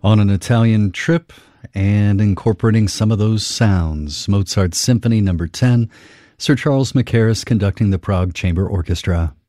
on an Italian trip and incorporating some of those sounds. Mozart's Symphony No. 10, Sir Charles Mackerras conducting the Prague Chamber Orchestra.